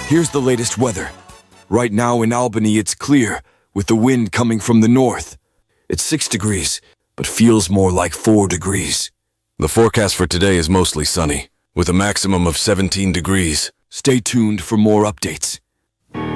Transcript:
Here's the latest weather. Right now in Albany, it's clear, with the wind coming from the north. It's 6 degrees, but feels more like 4 degrees. The forecast for today is mostly sunny, with a maximum of 17 degrees. Stay tuned for more updates.